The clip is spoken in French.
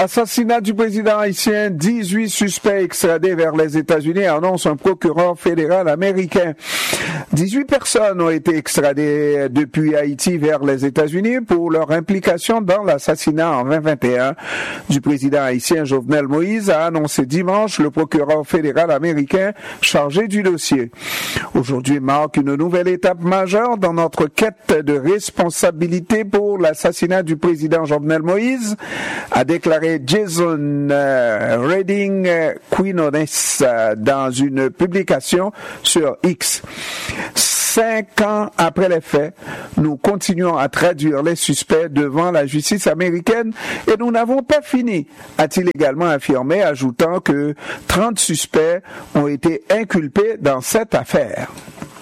Assassinat du président haïtien, 18 suspects extradés vers les États-Unis, annonce un procureur fédéral américain. 18 personnes ont été extradées depuis Haïti vers les États-Unis pour leur implication dans l'assassinat en 2021 du président haïtien Jovenel Moïse, a annoncé dimanche le procureur fédéral américain chargé du dossier. Aujourd'hui marque une nouvelle étape majeure dans notre quête de responsabilité pour l'assassinat du président Jovenel Moïse, a déclaré Jason Redding Quinones dans une publication sur X. 5 ans après les faits, nous continuons à traduire les suspects devant la justice américaine et nous n'avons pas fini, a-t-il également affirmé, ajoutant que 30 suspects ont été inculpés dans cette affaire.